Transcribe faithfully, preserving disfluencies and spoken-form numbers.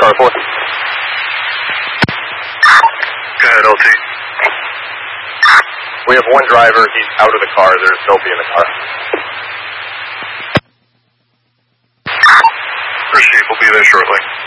car for? Go ahead, L T. We have one driver. He's out of the car. There's nobody in the car. Appreciate it. We'll be there shortly.